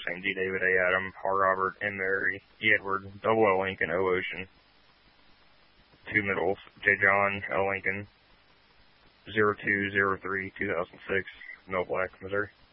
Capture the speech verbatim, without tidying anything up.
name, D. David, A. Adam, R. Robert, M. Mary, E. Edward, double L. Lincoln, O. Ocean. Two middles, J. John, L. Lincoln, zero two zero three two thousand six, Mill Black, Missouri.